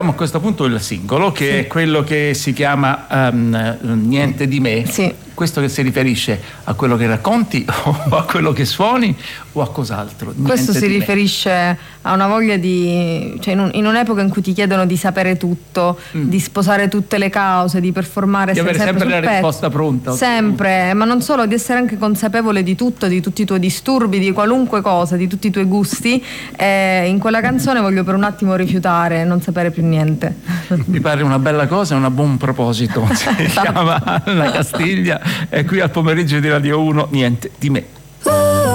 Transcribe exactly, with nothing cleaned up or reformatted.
A questo punto il singolo, che Sì. è quello che si chiama um, Niente di me. Sì. Questo che si riferisce a quello che racconti o a quello che suoni o a cos'altro? Niente Questo si di riferisce me. a una voglia di, cioè in, un, in un'epoca in cui ti chiedono di sapere tutto, mm. di sposare tutte le cause, di performare di avere sempre, sempre la pezzo. risposta pronta. Sempre, ma non solo, di essere anche consapevole di tutto, di tutti i tuoi disturbi, di qualunque cosa, di tutti i tuoi gusti. E in quella canzone voglio per un attimo rifiutare, non sapere più niente. Mi pare una bella cosa e un buon proposito. Si chiama Anna Castiglia, è qui al pomeriggio di Radio uno, Niente di me.